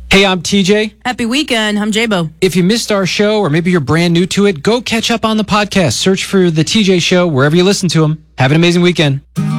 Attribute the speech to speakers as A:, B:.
A: Hey, I'm TJ.
B: Happy weekend. I'm J-Bo.
A: If you missed our show or maybe you're brand new to it, go catch up on the podcast. Search for The TJ Show wherever you listen to them. Have an amazing weekend.